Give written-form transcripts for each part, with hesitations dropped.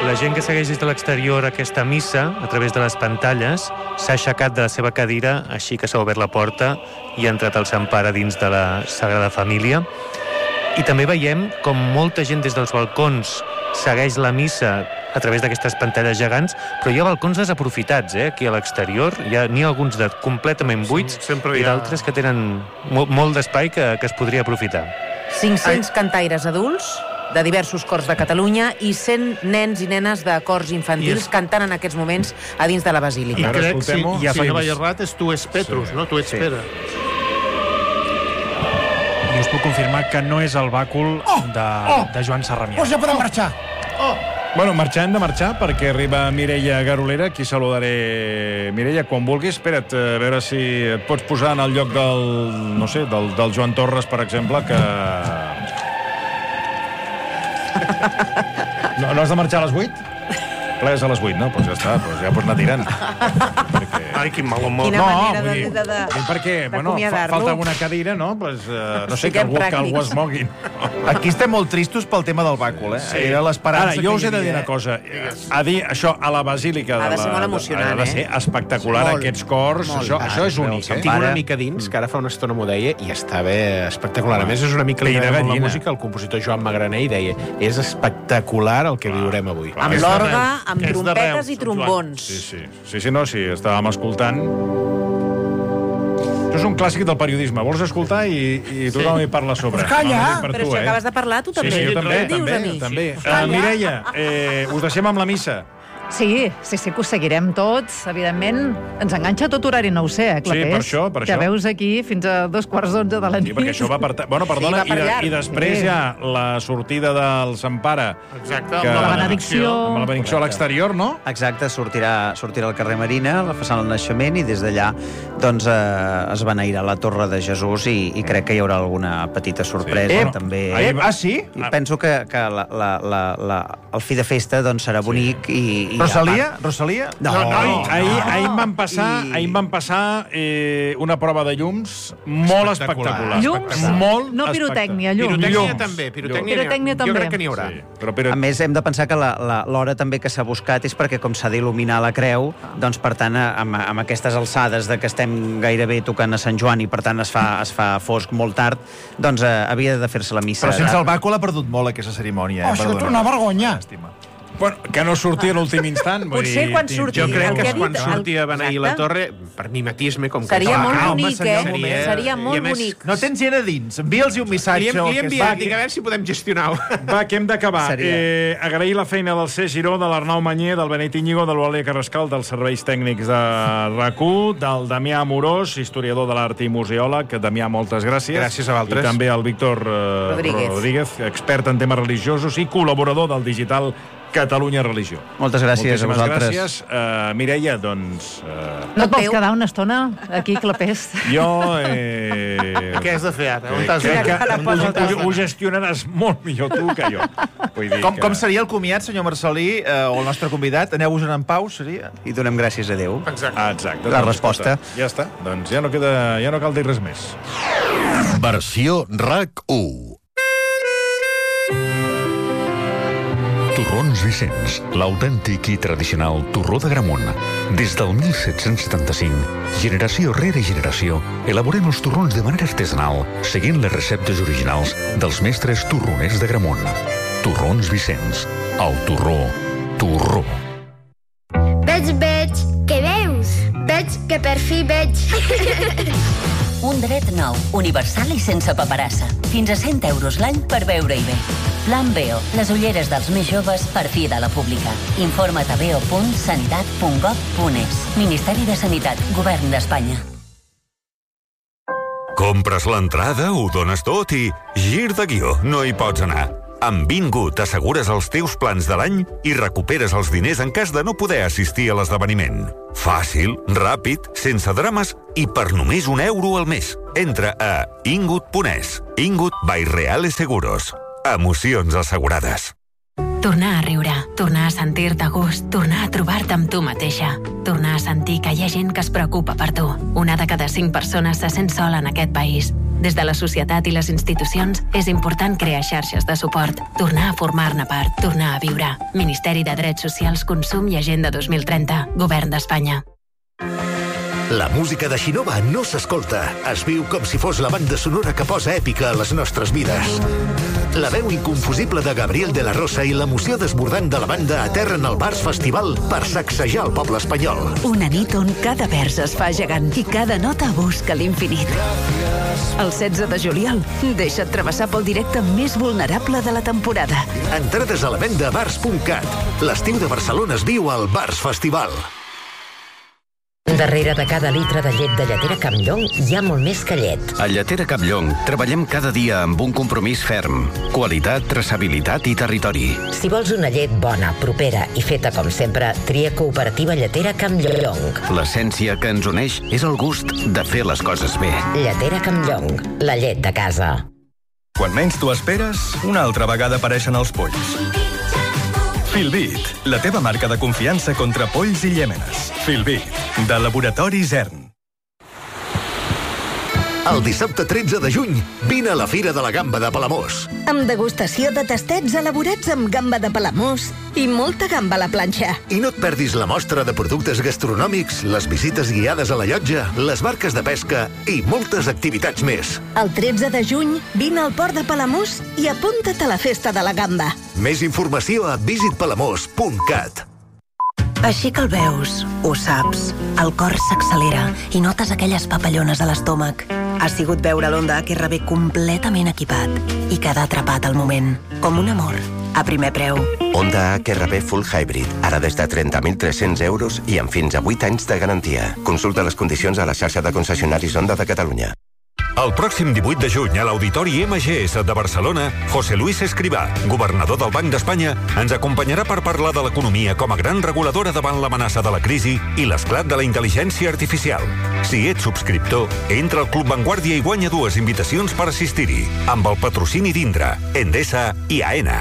la gent que segueix des de l'exterior aquesta missa, a través de les pantalles, s'ha aixecat de la seva cadira, així que s'ha obert la porta i ha entrat el Sant Pare dins de la Sagrada Família. I també veiem com molta gent des dels balcons segueix la missa a través d'aquestes pantalles gegants, però hi ha balcons desaprofitats, aquí a l'exterior. N'hi ha alguns completament buits i d'altres que tenen molt d'espai que es podria aprofitar. 500 cantaires adults de diversos cors de Catalunya i 100 nens i nenes de cors infantils cantant en aquests moments a dins de la basílica. I crec, si no vaig errat, tu ets Petrus, no? Tu ets Pere. I us puc confirmar que no és el bàcul de Joan Sarramià. Doncs ja podem marxar. Bueno, hem de marxar perquè arriba Mireia Garolera, qui saludaré. Mireia, quan vulguis, espera't, a veure si et pots posar en el lloc del Joan Torres, per exemple, que... No has de marxar a les 8? Plegues a les 8, no? Doncs ja està, ja pots anar tirant. Ai, quin mal humor. Quina manera perquè, falta alguna cadira, no? No sé, que algú es mogui. Aquí estem molt tristos pel tema del bàcul, Era l'esperança. Ara, jo us he de dir una cosa. A dir això a la basílica... Ha de ser molt emocionant, Ha de ser espectacular, aquests cors. Això és únic, Tinc una mica dins, que ara fa una estona m'ho deia, i està bé espectacular. A més, és una mica liderada amb la música. El compositor Joan Magraner hi deia, és espectacular el que viurem avui. Amb l'orgue, amb trompetes i trombons. Sí, estàvem escoltant. Això és un clàssic del periodisme. Vols escoltar i tothom hi parla a sobre. Però calla! Però si acabes de parlar, tu també. Sí, jo també. Mireia, us deixem amb la missa. Sí, que ho seguirem tots, evidentment. Ens enganxa tot horari 9C, Clapés. Sí, per això. Ja veus aquí fins a 2:15 de la nit. Sí, perquè això va per... Bueno, perdona, i després hi ha la sortida del Sant Pare. Exacte, amb la benedicció. Amb la benedicció a l'exterior, no? Exacte, sortirà al carrer Marina, la façana del Naixement, i des d'allà doncs, es beneirà la Torre de Jesús i crec que hi haurà alguna petita sorpresa. També. Sí? I penso que el fi de festa doncs, serà bonic i Rosalia? No. Ahir em van passar una prova de llums molt espectacular. Llums? No pirotècnia, llums. Pirotècnia també. Jo crec que n'hi haurà. A més, hem de pensar que l'hora també que s'ha buscat és perquè com s'ha d'il·luminar la creu, doncs, per tant, amb aquestes alçades de que estem gairebé tocant a Sant Joan i, per tant, es fa fosc molt tard, doncs havia de fer-se la missa. Però sense el bàcul ha perdut molt aquesta cerimònia. Això és una vergonya. Bueno, que no sortia a l'últim instant. Potser quan surti. Jo crec que quan surti a beneir la torre, per mimetisme, com que... Seria molt bonic, Seria molt bonic. No tens gent a dins. Envia'ls un missatge. Li he enviat, dic, a veure si podem gestionar-ho. Va, que hem d'acabar. Agrair la feina del C. Giró, de l'Arnau Manyer, del Benet Íñigo, de l'Eulàlia Carrascal, dels serveis tècnics de RAC1, del Damià Amorós, historiador de l'art i museòleg. Damià, moltes gràcies. Gràcies a vosaltres. I també al Víctor Rodríguez, expert en temes religiosos i col·laborador del digital Catalunya Religió. Moltes gràcies a vosaltres. Moltíssimes gràcies. Mireia, doncs... No et vols quedar una estona aquí, Clapés? Jo... Què has de fer ara? Crec que ho gestionaràs molt millor tu que jo. Com seria el comiat, senyor Marcelí, o el nostre convidat? Aneu-vos en pau, seria? I donem gràcies a Déu. Exacte. La resposta. Ja està. Doncs ja no cal dir res més. Versió RAC1. Torrons Vicenç, l'autèntic i tradicional torró d'Agramunt. Des del 1775, generació rere generació, elaborem els torrons de manera artesanal, seguint les receptes originals dels mestres torroners d'Agramunt. Torrons Vicenç, el torró. Veig, què veus? Veig que per fi veig. Un dret nou, universal i sense paperassa. Fins a 100 euros l'any per veure-hi bé. Plan Veo, les ulleres dels més joves per fi de la pública. Informa't a veo.sanitat.gov.es. Ministeri de Sanitat, Govern d'Espanya. Compres l'entrada, ho dones tot i gir de guió, no hi pots anar. Amb Vingut assegures els teus plans de l'any i recuperes els diners en cas de no poder assistir a l'esdeveniment. Fàcil, ràpid, sense drames i per només €1 al mes. Entra a ingut.es. Ingut by Reales Seguros. Emocions assegurades. Tornar a riure, tornar a sentir-te a gust, tornar a trobar-te amb tu mateixa, tornar a sentir que hi ha gent que es preocupa per tu. 1 de cada 5 persones se sent sola en aquest país. Des de la societat i les institucions és important crear xarxes de suport, tornar a formar-ne part, tornar a viure. Ministeri de Drets Socials, Consum i Agenda 2030. Govern d'Espanya. La música de Xinova no s'escolta. Es viu com si fos la banda sonora que posa èpica a les nostres vides. La veu inconfusible de Gabriel de la Rosa i l'emoció desbordant de la banda aterren al Bars Festival per sacsejar el poble espanyol. Una nit on cada vers es fa gegant i cada nota busca l'infinit. El 16 de juliol, deixa't travessar pel directe més vulnerable de la temporada. Entrades a la venda a bars.cat. L'estiu de Barcelona es viu al Bars Festival. Darrere de cada litre de llet de lletera Campllong hi ha molt més que llet. A Lletera Campllong treballem cada dia amb un compromís ferm. Qualitat, traçabilitat i territori. Si vols una llet bona, propera i feta com sempre, tria Cooperativa Lletera Campllong. L'essència que ens uneix és el gust de fer les coses bé. Lletera Campllong, la llet de casa. Quan menys t'ho esperes, una altra vegada apareixen els polls. Filbit, la teva marca de confiança contra polls i llèmenes. Filbit, de Laboratori Zern. El dissabte 13 de juny, vine a la Fira de la Gamba de Palamós. Amb degustació de tastets elaborats amb gamba de Palamós i molta gamba a la planxa. I no et perdis la mostra de productes gastronòmics, les visites guiades a la llotja, les barques de pesca i moltes activitats més. El 13 de juny, vine al port de Palamós i apunta't a la festa de la gamba. Més informació a visitpalamós.cat. Així que el veus, ho saps, el cor s'accelera i notes aquelles papallones a l'estómac. Ha sigut veure l'Honda HRV completament equipat i quedar atrapat al moment, com un amor, a primer preu. Honda HRV Full Hybrid, ara des de 30.300 euros i amb fins a 8 anys de garantia. Consulta les condicions a la xarxa de concessionaris Honda de Catalunya. El pròxim 18 de juny a l'Auditori MGS de Barcelona, José Luis Escrivá, governador del Banc d'Espanya, ens acompanyarà per parlar de l'economia com a gran reguladora davant l'amenaça de la crisi i l'esclat de la intel·ligència artificial. Si ets subscriptor, entra al Club Vanguardia i guanya 2 invitacions per assistir-hi, amb el patrocini d'Indra, Endesa i AENA.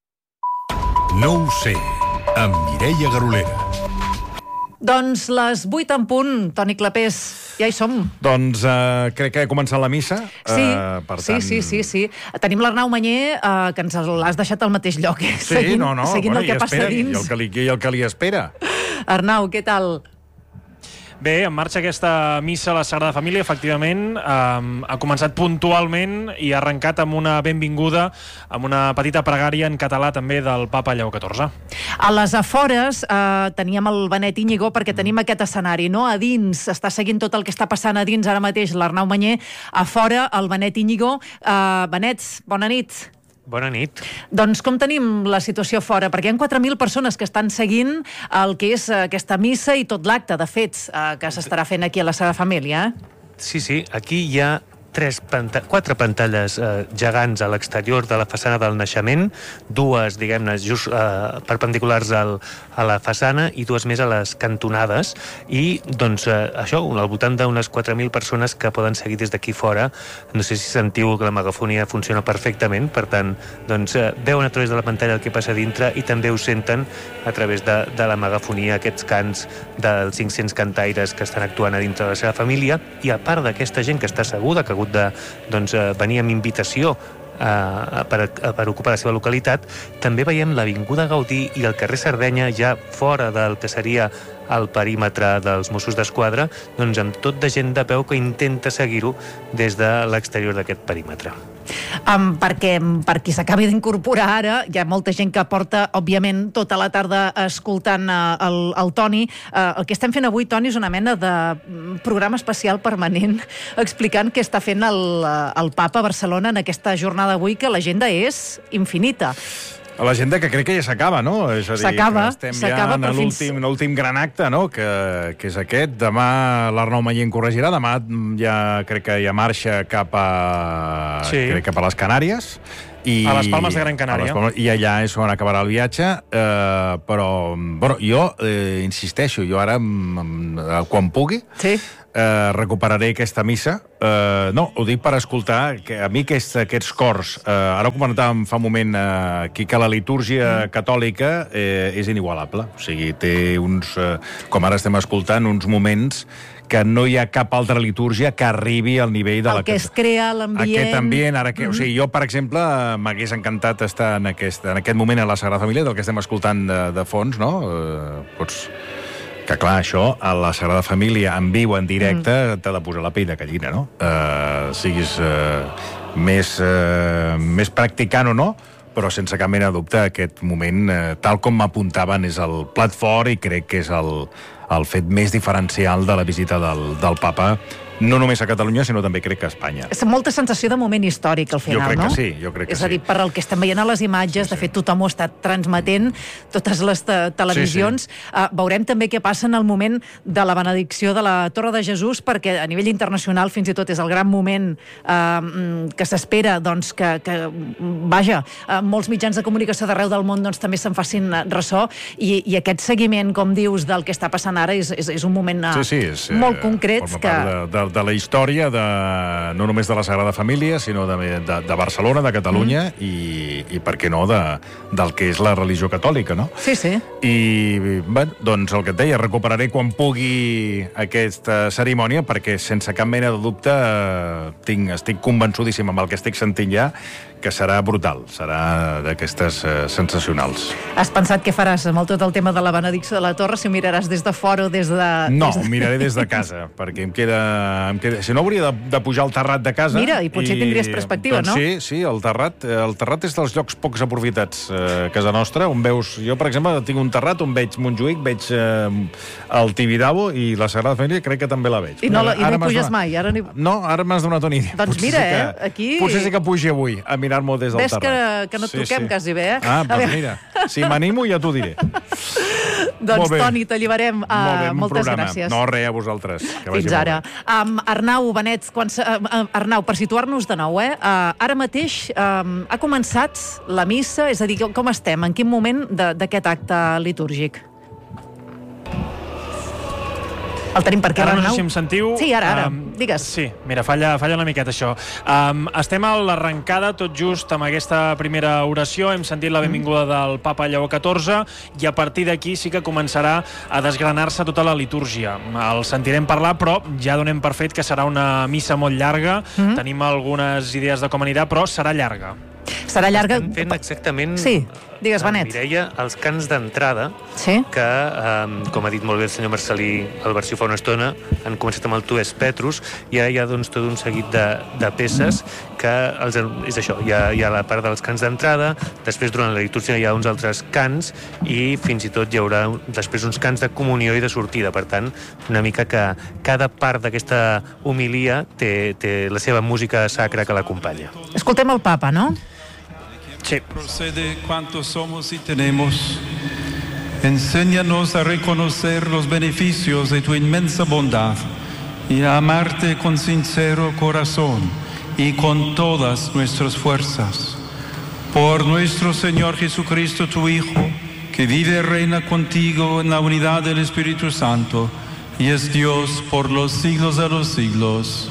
No ho sé, amb Mireia Garolera. Doncs les 8 en punt, Toni Clapés, ja hi som. Doncs crec que ha començat la missa. Sí, per tant... sí. Tenim l'Arnau Manyer, que ens l'has deixat al mateix lloc, seguint el que passa dins. I el que li espera. Arnau, què tal? Bé, en marxa aquesta missa a la Sagrada Família, efectivament, ha començat puntualment i ha arrencat amb una benvinguda, amb una petita pregària en català també del papa Lleó XIV. A les afores teníem el Benet Íñigo perquè tenim aquest escenari, no? A dins, està seguint tot el que està passant a dins ara mateix l'Arnau Manyer, a fora el Benet Íñigo. Benet, bona nit. Bona nit. Doncs com tenim la situació fora? Perquè hi ha 4.000 persones que estan seguint el que és aquesta missa i tot l'acte, de fets, que s'estarà fent aquí a la Sagrada Família. Sí, aquí hi ha 4 pantalles gegants a l'exterior de la façana del naixement, 2, diguem-ne, just perpendiculars a la façana i 2 més a les cantonades, i doncs això, al voltant d'unes 4.000 persones que poden seguir des d'aquí fora. No sé si sentiu que la megafonia funciona perfectament, per tant, doncs veuen a través de la pantalla el que passa dintre i també ho senten a través de la megafonia, aquests cants dels 500 cantaires que estan actuant a dintre de la seva família, i a part d'aquesta gent que està asseguda, que ha hagut de venir amb invitació per ocupar la seva localitat, també veiem l'Avinguda Gaudí i el carrer Sardenya ja fora del que seria el perímetre dels Mossos d'Esquadra, doncs amb tot de gent de peu que intenta seguir-ho des de l'exterior d'aquest perímetre. Perquè per qui s'acabi d'incorporar ara, hi ha molta gent que porta, òbviament, tota la tarda escoltant el Toni. El que estem fent avui, Toni, és una mena de programa especial permanent explicant què està fent el Papa a Barcelona en aquesta jornada d'avui, que l'agenda és infinita. A l'agenda que crec que ja s'acaba, no? És a dir, s'acaba, que estem ja en l'últim gran acte, no? Que és aquest. Demà l'Arnau Manyer en corregirà. Demà ja crec que ja marxa cap a les Canàries. A les Palmes de Gran Canària. I allà és on acabarà el viatge. Però, jo insisteixo, jo ara, quan pugui, recuperaré aquesta missa. No, ho dic per escoltar, que a mi aquests cors, ara ho comentàvem fa un moment aquí, que la litúrgia catòlica és inigualable. O sigui, té uns, com ara estem escoltant, uns moments que no hi ha cap altra litúrgia que arribi al nivell de el que es crea l'ambient... Aquest ambient, ara que... O sigui, jo, per exemple, m'hagués encantat estar en aquest moment a la Sagrada Família, del que estem escoltant de fons, no? Que clar, això, a la Sagrada Família, en viu, en directe, t'ha de posar la pell de gallina, no? Siguis més practicant o no, però sense cap mena de dubte aquest moment, tal com m'apuntaven, és el plat fort i crec que és el fet més diferencial de la visita del papa, no només a Catalunya, sinó també crec que a Espanya. És molta sensació de moment històric, al final, no? Jo crec que sí, jo crec que sí. És a dir, per el que estem veient a les imatges, de fet, tothom ho està transmetent, totes les televisions. Veurem també què passa en el moment de la benedicció de la Torre de Jesús, perquè a nivell internacional fins i tot és el gran moment que s'espera, doncs, que vaja, molts mitjans de comunicació d'arreu del món doncs, també se'n facin ressò, i aquest seguiment, com dius, del que està passant ara és un moment molt concret que... de la història no només de la Sagrada Família, sinó de Barcelona, de Catalunya, i per què no, del que és la religió catòlica, no? Sí, sí. I, bé, doncs el que et deia, recuperaré quan pugui aquesta cerimònia, perquè sense cap mena de dubte estic convençudíssim amb el que estic sentint ja, que serà brutal, serà d'aquestes sensacionals. Has pensat què faràs amb tot el tema de la benedicció de la Torre, si ho miraràs des de fora o des de... No, miraré des de casa, perquè em queda... Si no, hauria de pujar al terrat de casa... Mira, i potser tindries perspectiva, doncs, no? Sí, el terrat és dels llocs pocs aprofitats a casa nostra, on veus... Jo, per exemple, tinc un terrat on veig Montjuïc, veig el Tibidabo i la Sagrada Família crec que també la veig. I no hi puges mai? No, ara m'has donat una idea. Doncs mira, aquí... Potser sí que pugi avui a mirar-m'ho des del terrat. Ves que no truquem quasi bé, doncs mira, si m'animo ja t'ho diré. Doncs, Toni, t'alliberem. Moltes gràcies. No, res, a vosaltres. Fins ara. Arnau Benet, Arnau, per situar-nos de nou, ara mateix ha començat la missa, és a dir, com estem? En quin moment d'aquest acte litúrgic? El tenim per aquí, Arnau? Arnau? No sé si em sentiu. Sí, ara. Digues. Sí, mira, falla una miqueta això. Estem a l'arrencada, tot just amb aquesta primera oració. Hem sentit la benvinguda del papa Lleó XIV i a partir d'aquí sí que començarà a desgranar-se tota la litúrgia. El sentirem parlar, però ja donem per fet que serà una missa molt llarga. Tenim algunes idees de com anirà, però serà llarga. Serà llarga... Estem fent exactament... Sí, digues, Benet. Mireia, els cants d'entrada, que, com ha dit molt bé el senyor Marcelí al versió fa una estona, han començat amb el Tu es Petrus, i ara hi ha doncs, tot un seguit de peces que és això, hi ha la part dels cants d'entrada, després durant la litúrgia hi ha uns altres cants i fins i tot hi haurà després uns cants de comunió i de sortida. Per tant, una mica que cada part d'aquesta homilia té la seva música sacra que l'acompanya. Escoltem el papa, no? Sí. Procede cuanto somos y tenemos. Enséñanos a reconocer los beneficios de tu inmensa bondad y a amarte con sincero corazón y con todas nuestras fuerzas. Por nuestro Señor Jesucristo, tu Hijo, que vive y reina contigo en la unidad del Espíritu Santo y es Dios por los siglos de los siglos.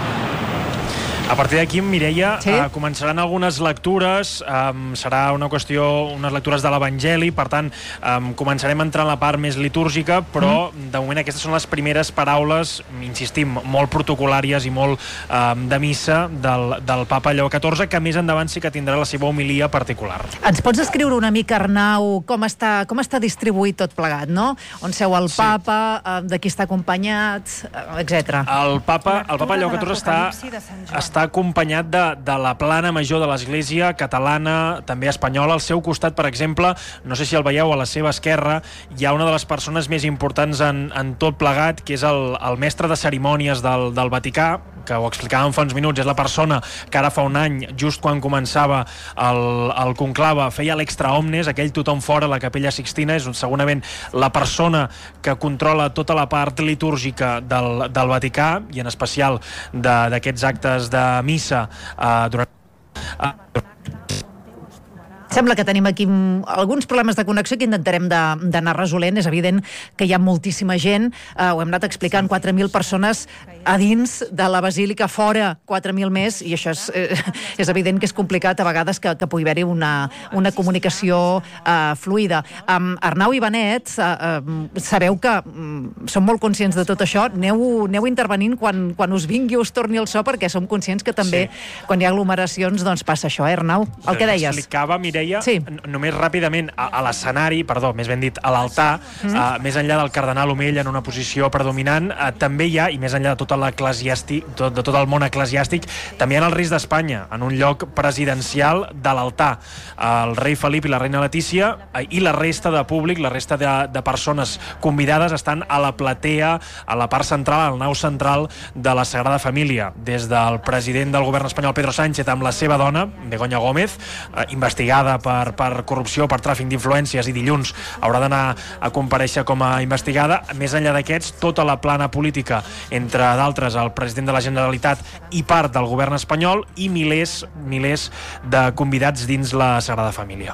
A partir d'aquí, Mireia, començaran algunes lectures, serà una qüestió, unes lectures de l'Evangeli, per tant, començarem a entrar en la part més litúrgica, però de moment aquestes són les primeres paraules, insistim, molt protocolàries i molt de missa del papa Lleó XIV, que més endavant sí que tindrà la seva homilia particular. Ens pots escriure una mica, Arnau, com està distribuït tot plegat, no? On seu el papa, de qui està acompanyat, etc. El papa Lleó XIV està acompanyat de la plana major de l'Església catalana, també espanyola. Al seu costat, per exemple, no sé si el veieu, a la seva esquerra, hi ha una de les persones més importants en tot plegat, que és el mestre de cerimònies del Vaticà, que ho explicàvem fa uns minuts, és la persona que ara fa un any, just quan començava el conclave, feia l'extra omnes, aquell tothom fora a la Capella Sixtina, és segurament la persona que controla tota la part litúrgica del Vaticà, i en especial d'aquests actes de missa durant... Sembla que tenim aquí alguns problemes de connexió que intentarem d'anar resolent. És evident que hi ha moltíssima gent. Ho hem anat explicant, 4.000 persones a dins de la Basílica, fora 4.000 més, i això és evident que és complicat a vegades que pugui haver-hi una comunicació fluida. Arnau i Benet, sabeu que som molt conscients de tot això. Aneu intervenint quan us vingui o us torni el so, perquè som conscients que també quan hi ha aglomeracions doncs passa això, Arnau? El que deies. Explicava, Mireia, només ràpidament, a l'escenari, més ben dit, a l'altar, més enllà del cardenal Omell en una posició predominant, també hi ha, i més enllà de tot el món eclesiàstic, també hi ha el Reis d'Espanya, en un lloc presidencial de l'altar. El rei Felip i la reina Letícia i la resta de públic, la resta de persones convidades estan a la platea, a la part central, al nau central de la Sagrada Família. Des del president del govern espanyol, Pedro Sánchez, amb la seva dona, Begoña Gómez, investigada per corrupció, per tràfic d'influències, i dilluns haurà d'anar a comparèixer com a investigada. Més enllà d'aquests, tota la plana política, entre d'altres el president de la Generalitat i part del govern espanyol, i milers de convidats dins la Sagrada Família.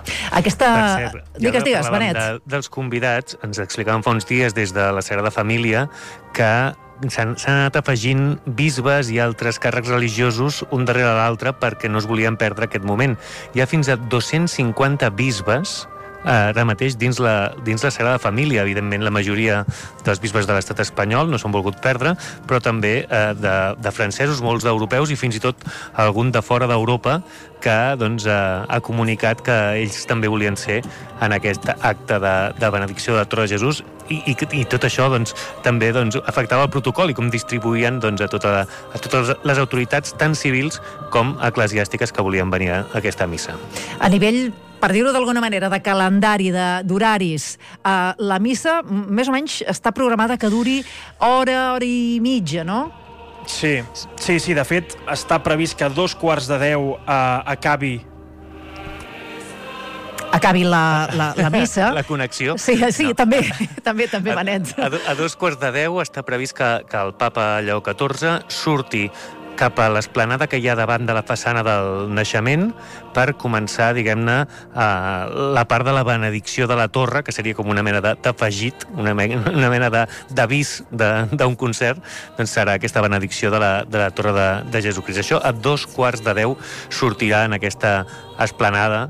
Digues, Benet. Dels convidats, ens explicaven fa uns dies des de la Sagrada Família que s'han anat afegint bisbes i altres càrrecs religiosos un darrere l'altre perquè no es volien perdre aquest moment. Hi ha fins a 250 bisbes ara mateix dins la Sagrada Família. Evidentment, la majoria dels bisbes de l'estat espanyol no s'han volgut perdre, però també de francesos, molts d'europeus i fins i tot algun de fora d'Europa que ha comunicat que ells també volien ser en aquest acte de benedicció de Tro de Jesús, i tot això també afectava el protocol i com distribuïen a totes les autoritats tant civils com eclesiàstiques que volien venir a aquesta missa. A nivell, per dir-ho d'alguna manera, de calendari, d'horaris, la missa més o menys està programada que duri hora i mitja, no? Sí, de fet està previst que a 2:45 acabi la missa. La connexió. Sí, també, Benet. A 2:15 està previst que el papa Lleó XIV surti cap a l'esplanada que hi ha davant de la façana del naixement per començar, diguem-ne, la part de la benedicció de la torre, que seria com una mena d'afegit, una mena d'avís d'un concert, doncs serà aquesta benedicció de la torre de Jesucrist. Això a 2:15 sortirà en aquesta esplanada.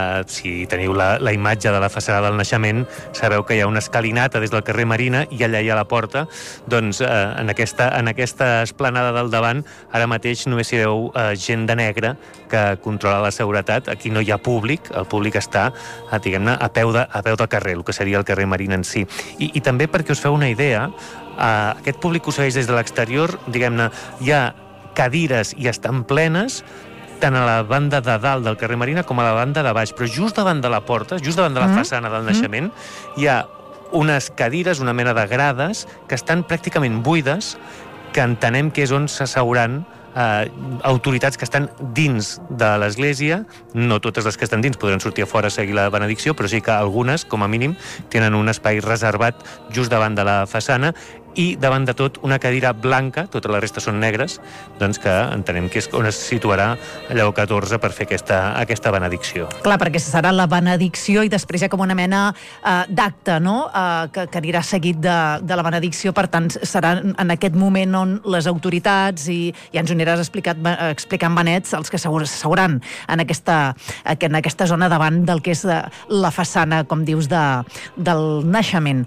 Si teniu la imatge de la façana del naixement, sabeu que hi ha una escalinata des del carrer Marina i allà hi ha la porta. Doncs en aquesta esplanada del davant ara mateix només hi veu gent de negre que controla la seguretat. Aquí no hi ha públic, el públic està, diguem-ne, a peu de carrer, el que seria el carrer Marina en si. I també perquè us feu una idea, aquest públic que us segueix des de l'exterior, diguem-ne, hi ha cadires i estan plenes, tant a la banda de dalt del carrer Marina com a la banda de baix, però just davant de la porta, just davant de la façana del naixement, hi ha unes cadires, una mena de grades, que estan pràcticament buides, que entenem que és on s'asseuran autoritats que estan dins de l'església. No totes les que estan dins podran sortir a fora a seguir la benedicció, però sí que algunes, com a mínim, tenen un espai reservat just davant de la façana, i davant de tot una cadira blanca, tota la resta són negres, doncs que entenem que és on es situarà Lleó XIV per fer aquesta benedicció. Clar, perquè serà la benedicció i després hi ha com una mena d'acte, no?, que anirà seguit de la benedicció. Per tant, serà en aquest moment on les autoritats, i ja ens ho aniràs explicant, Benet, els que s'asseuran en aquesta zona davant del que és la façana, com dius, del naixement.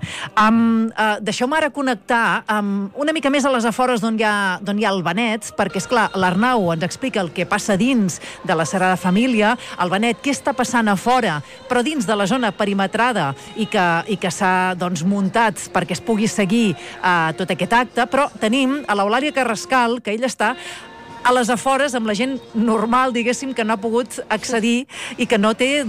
Deixeu-me ara connectar una mica més a les afores d'on hi ha el Benet, perquè, esclar, l'Arnau ens explica el que passa dins de la Sagrada Família. El Benet, què està passant a fora, però dins de la zona perimetrada i que s'ha muntat perquè es pugui seguir tot aquest acte. Però tenim a l'Eulàlia Carrascal, que ella està a les afores amb la gent normal, diguéssim, que no ha pogut accedir i que no té,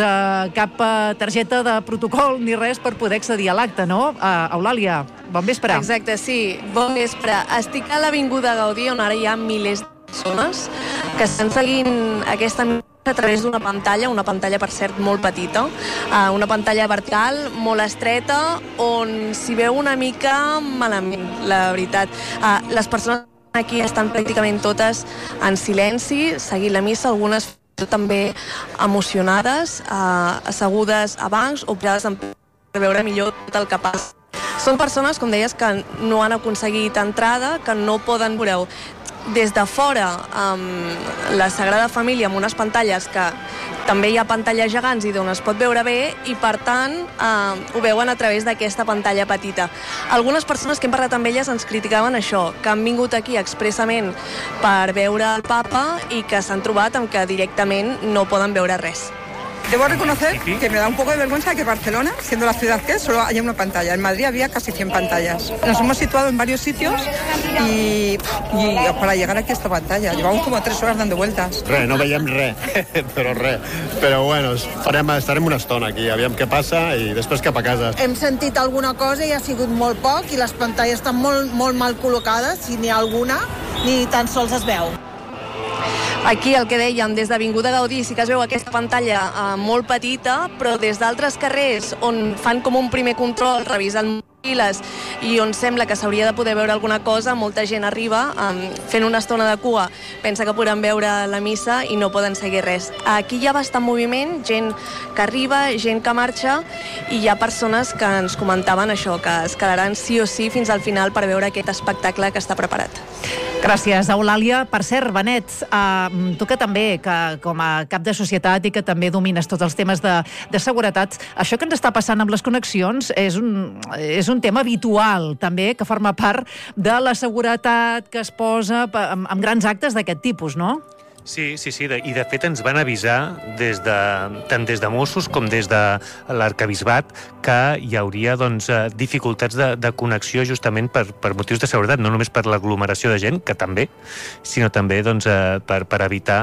cap targeta de protocol ni res per poder accedir a l'acte, no? Eulàlia, bon vespre. Exacte, sí, bon vespre. Estic a l'Avinguda Gaudí, on ara hi ha milers de persones que estan seguint aquesta a través d'una pantalla, per cert, molt petita, una pantalla vertical, molt estreta, on s'hi veu una mica malament, la veritat. Les persones aquí estan pràcticament totes en silenci, seguint la missa, algunes també emocionades, assegudes a bancs o posades per veure millor tot el que passa. Són persones, com deies, que no han aconseguit entrada, que no poden veure des de fora la Sagrada Família amb unes pantalles que també hi ha pantalles gegants i d'on es pot veure bé i per tant ho veuen a través d'aquesta pantalla petita. Algunes persones que hem parlat amb elles ens criticaven això, que han vingut aquí expressament per veure el Papa i que s'han trobat amb que directament no poden veure res. Debo reconocer que me da un poco de vergüenza que Barcelona, siendo la ciudad que es, solo haya una pantalla. En Madrid había casi 100 pantallas. Nos hemos situado en varios sitios y para llegar aquí a esta pantalla. Llevamos como 3 horas dando vueltas. No veiem res, però bueno, estarem una estona aquí, aviam què passa i després cap a casa. Hem sentit alguna cosa i ha sigut molt poc i les pantalles estan molt mal col·locades, si n'hi ha alguna, ni tan sols es veu. Aquí el que dèiem, des d'Avinguda Gaudí sí que es veu aquesta pantalla molt petita, però des d'altres carrers on fan com un primer control revisant files i on sembla que s'hauria de poder veure alguna cosa, molta gent arriba fent una estona de cua, pensa que podran veure la missa i no poden seguir res. Aquí hi ha bastant moviment, gent que arriba, gent que marxa i hi ha persones que ens comentaven això, que es quedaran sí o sí fins al final per veure aquest espectacle que està preparat. Gràcies, Eulàlia. Per cert, Benet, tu que també, que com a cap de societat i que també domines tots els temes de seguretat, això que ens està passant amb les connexions és un tema habitual, també, que forma part de la seguretat que es posa amb grans actes d'aquest tipus, no? Sí, i de fet ens van avisar tant des de Mossos com des de l'Arquebisbat que hi hauria dificultats de connexió justament per motius de seguretat, no només per l'aglomeració de gent, que també, sinó també per evitar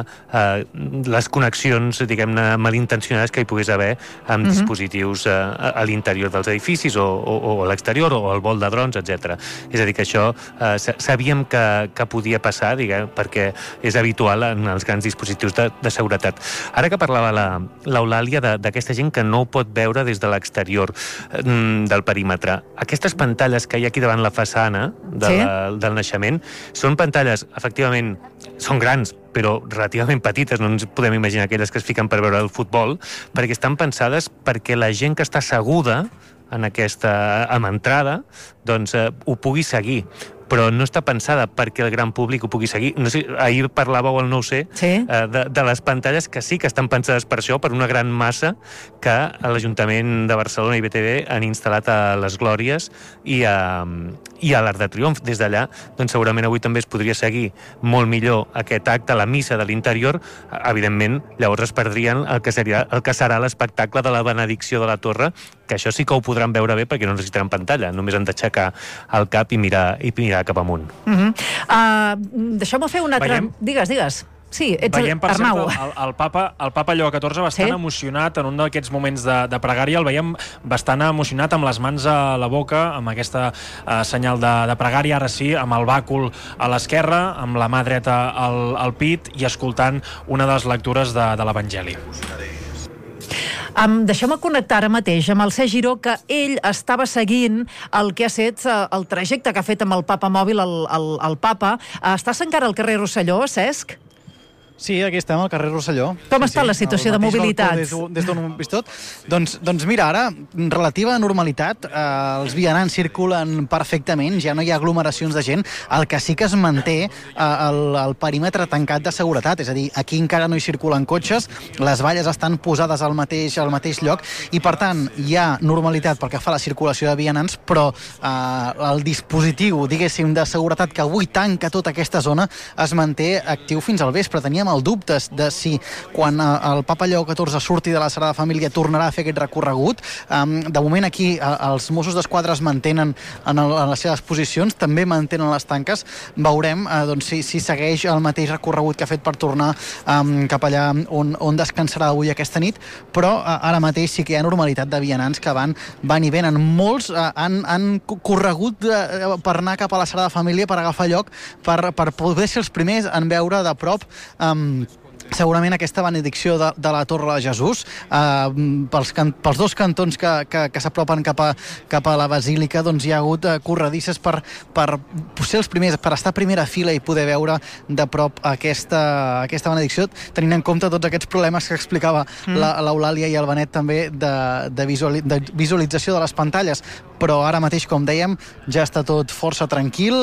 les connexions, diguem-ne, malintencionades que hi pogués haver amb dispositius a l'interior dels edificis o a l'exterior o al vol de drons, etc. És a dir, que això sabíem que podia passar, perquè és habitual en els grans dispositius de seguretat. Ara que parlava l'Eulàlia d'aquesta gent que no ho pot veure des de l'exterior del perímetre, aquestes pantalles que hi ha aquí davant la façana del naixement són pantalles, efectivament, són grans, però relativament petites, no ens podem imaginar aquelles que es fiquen per veure el futbol, perquè estan pensades perquè la gent que està asseguda en aquesta entrada ho pugui seguir, però no està pensada perquè el gran públic ho pugui seguir. No sé, ahir parlàveu al 9C de les pantalles que sí que estan pensades per això, per una gran massa que l'Ajuntament de Barcelona i BTV han instal·lat a les Glòries i a l'Arc de Triomf. Des d'allà, segurament avui també es podria seguir molt millor aquest acte, la missa de l'interior. Evidentment, llavors es perdrien el que serà l'espectacle de la benedicció de la torre, que això sí que ho podran veure bé perquè no necessitaran pantalla, només han d'aixecar el cap i mirar cap amunt. Deixeu-me fer una altra... Digues. Sí, ets veiem, per Arnau. Exemple, el papa Lleó XIV bastant emocionat en un d'aquests moments de pregària. El veiem bastant emocionat amb les mans a la boca, amb aquesta senyal de pregària, ara sí, amb el bàcul a l'esquerra, amb la mà dreta al pit i escoltant una de les lectures de l'Evangeli. Deixeu-me connectar ara mateix amb el Cesc Giró, que ell estava seguint el que ha estat el trajecte que ha fet amb el Papa Mòbil el Papa. Estàs encara al carrer Rosselló, Cesc? Sí, aquí estem, al carrer Rosselló. Com està la situació de mobilitat? Des d'on ho hem vist tot? Doncs mira, ara, relativa normalitat, els vianants circulen perfectament, ja no hi ha aglomeracions de gent, el que sí que es manté el perímetre tancat de seguretat, és a dir, aquí encara no hi circulen cotxes, les valles estan posades al mateix lloc i, per tant, hi ha normalitat pel que fa a la circulació de vianants, però el dispositiu, diguéssim, de seguretat que avui tanca tota aquesta zona es manté actiu fins al vespre. Teníem el dubte de si quan el Papa Lleó XIV surti de la Sagrada Família tornarà a fer aquest recorregut. De moment aquí els Mossos d'Esquadra es mantenen en les seves posicions, també mantenen les tanques. Veurem si segueix el mateix recorregut que ha fet per tornar cap allà on descansarà avui aquesta nit, però ara mateix sí que hi ha normalitat de vianants que van i venen. Molts han corregut per anar cap a la Sagrada Família per agafar lloc, per poder ser els primers en veure de prop segurament aquesta benedicció de la Torre de Jesús pels dos cantons que s'apropen cap a la Basílica, doncs hi ha hagut corredisses per ser els primers, per estar a primera fila i poder veure de prop aquesta benedicció, tenint en compte tots aquests problemes que explicava l'Eulàlia i el Benet també de visualització de les pantalles. Però ara mateix, com dèiem, ja està tot força tranquil,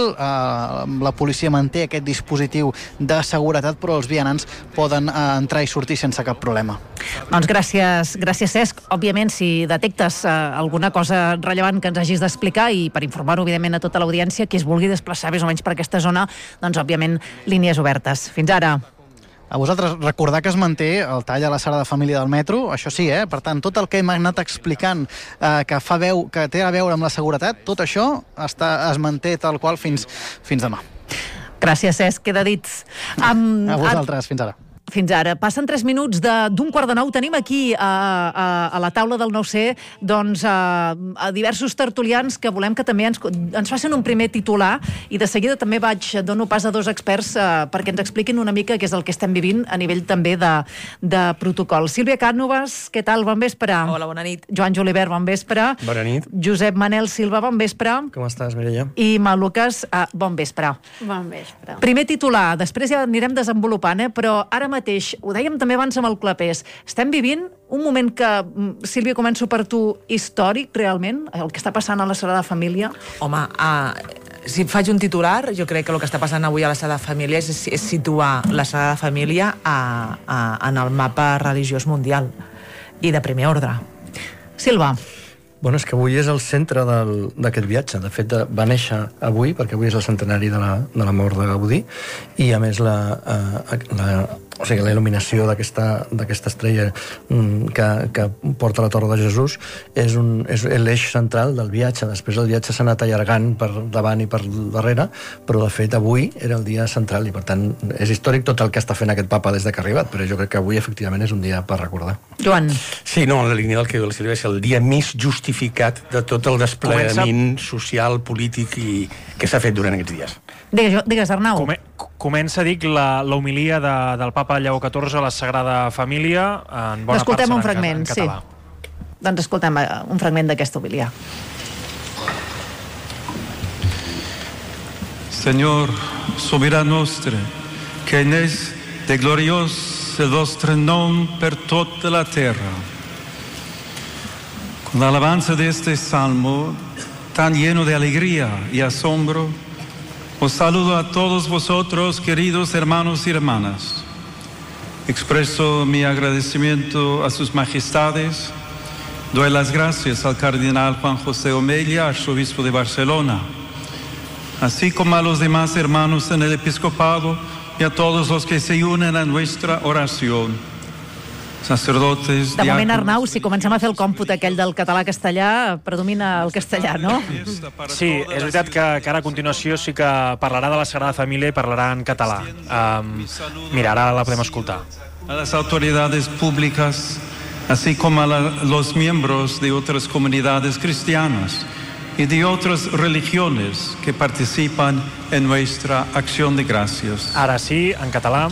la policia manté aquest dispositiu de seguretat, però els vianants poden entrar i sortir sense cap problema. Doncs gràcies, Cesc. Òbviament, si detectes alguna cosa rellevant que ens hagis d'explicar i per informar-ho, evidentment, a tota l'audiència, qui es vulgui desplaçar més o menys per aquesta zona, doncs, òbviament, línies obertes. Fins ara. A vosaltres, recordar que es manté el tall a la Sagrada Família del metro, això sí, per tant, tot el que hem anat explicant que té a veure amb la seguretat, tot això es manté tal qual fins demà. Gràcies, Cesc, queda dit. A vosaltres, fins ara. Fins ara. Passen 3 minuts d'un 8:45. Tenim aquí a la taula del 9C doncs, a diversos tertulians que volem que també ens facin un primer titular, i de seguida també dono pas a 2 experts perquè ens expliquin una mica què és el que estem vivint a nivell també de protocol. Sílvia Cànovas, què tal? Bon vespre. Hola, bona nit. Joan Julivert, bon vespre. Bona nit. Josep Manel Silva, bon vespre. Com estàs, Mireia? I Maluques, bon vespre. Bon vespre. Primer titular, després ja anirem desenvolupant, però ara mateix, ho dèiem també abans amb el Clapés, estem vivint un moment que, Sílvia, començo per tu, històric, realment, el que està passant a la Sagrada Família? Home, si faig un titular, jo crec que el que està passant avui a la Sagrada Família és situar la Sagrada Família en el mapa religiós mundial i de primer ordre. Silva. Bueno, és que avui és el centre d'aquest viatge. De fet, va néixer avui, perquè avui és el centenari de la mort de Gaudí, i a més la il·luminació d'aquesta estrella que porta la Torre de Jesús és l'eix central del viatge. Després el viatge s'ha anat allargant per davant i per darrere, però de fet avui era el dia central i per tant és històric tot el que està fent aquest papa des que ha arribat, però jo crec que avui efectivament és un dia per recordar. Joan. Sí, no, en la línia del que diu la Sílvia, és el dia més justificat de tot el desplegament social, polític que s'ha fet durant aquests dies. Digues, Arnau. Comença, dic, l'homilia del papa Lleó XIV a la Sagrada Família, en bona part escoltem un fragment, en català. Sí. Doncs escoltem un fragment d'aquesta homilia. Señor, soberano nostre, que n'és de gloriós el vostre nom per tota la terra. Con la alabanza de este salmo, tan lleno de alegría y asombro, os saludo a todos vosotros, queridos hermanos y hermanas. Expreso mi agradecimiento a sus majestades. Doy las gracias al cardenal Juan José Omeya, arzobispo de Barcelona, así como a los demás hermanos en el episcopado y a todos los que se unen a nuestra oración. Sacerdotes, de moment, Arnau, si comencem a fer el còmput aquell del català-castellà, predomina el castellà, no? Sí, és veritat que ara a continuació sí que parlarà de la Sagrada Família i parlarà en català. Mira, ara la podem escoltar. A las autoridades públicas, así como a los miembros de otras comunidades cristianas y de otras religiones que participan en nuestra acción de gracias. Ara sí, en català.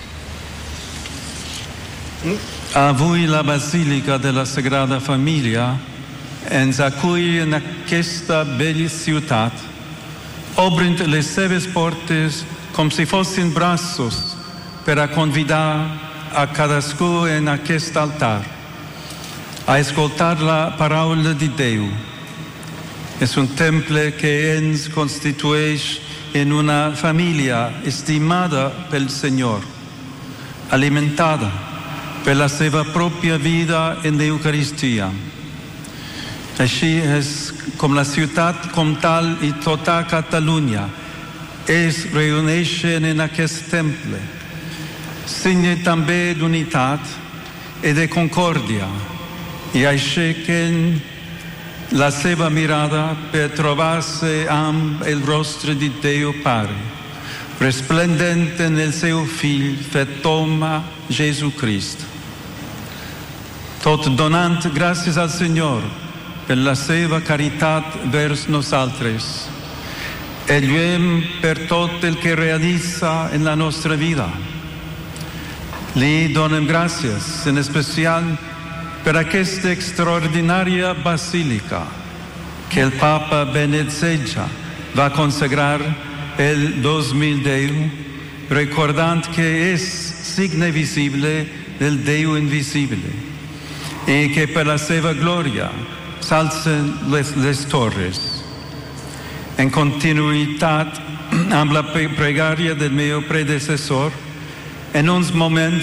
Avui la Basílica de la Sagrada Família ens acull en aquesta bella ciutat, obrint les seves portes com si fossin braços per a convidar a cadascú en aquest altar a escoltar la paraula de Déu. És un temple que ens constitueix en una família estimada pel Senyor, alimentada per la seva pròpia vida en l'Eucaristia. Així és com la ciutat comtal i tota Catalunya es reuneixen en aquest temple, signe també d'unitat i de concòrdia, i aixequen la seva mirada per trobar-se amb el rostre de Déu Pare, resplendent en el seu fill fet home, Jesucrist. Tot donant gràcies al Senyor per la seva caritat vers nosaltres. El lluem per tot el que realitza en la nostra vida. Li donem gràcies, en especial per aquesta extraordinària basílica que el Papa Benet XVI va consagrar el 2010, recordant que és signe visible del Déu invisible i que per la seva glòria s'alcen les torres. En continuïtat amb la pregària del meu predecessor, en uns moments